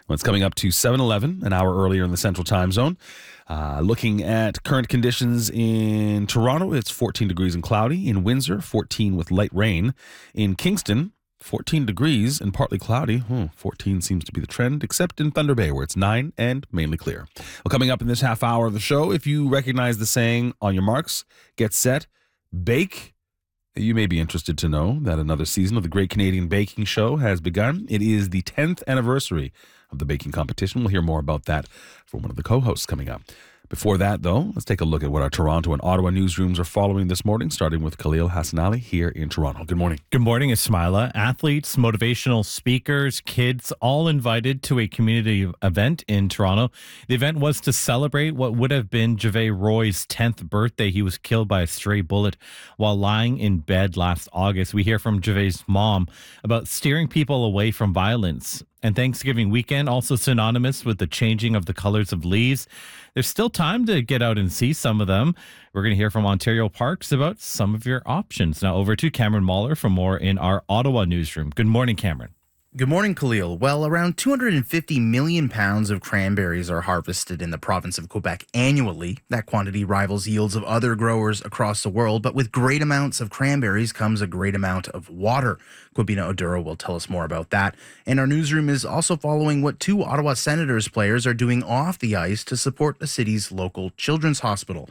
Well, it's coming up to 7:11, an hour earlier in the Central Time Zone. Looking at current conditions in Toronto, it's 14 degrees and cloudy. In Windsor, 14 with light rain. In Kingston, 14 degrees and partly cloudy. 14 seems to be the trend, except in Thunder Bay, where it's 9 and mainly clear. Well, coming up in this half hour of the show, if you recognize the saying, on your marks, get set, bake. You may be interested to know that another season of the Great Canadian Baking Show has begun. It is the 10th anniversary of the baking competition. We'll hear more about that from one of the co-hosts coming up. Before that, though, let's take a look at what our Toronto and Ottawa newsrooms are following this morning, starting with Khalil Hassanali here in Toronto. Good morning. Good morning, Ismaila. Athletes, motivational speakers, kids, all invited to a community event in Toronto. The event was to celebrate what would have been Javay Roy's 10th birthday. He was killed by a stray bullet while lying in bed last August. We hear from Javay's mom about steering people away from violence. And Thanksgiving weekend, also synonymous with the changing of the colors of leaves. There's still time to get out and see some of them. We're going to hear from Ontario Parks about some of your options. Now over to Cameron Mahler for more in our Ottawa newsroom. Good morning, Cameron. Good morning, Khalil. Well, around 250 million pounds of cranberries are harvested in the province of Quebec annually. That quantity rivals yields of other growers across the world, but with great amounts of cranberries comes a great amount of water. Kwabena Oduro will tell us more about that. And our newsroom is also following what two Ottawa Senators players are doing off the ice to support the city's local children's hospital.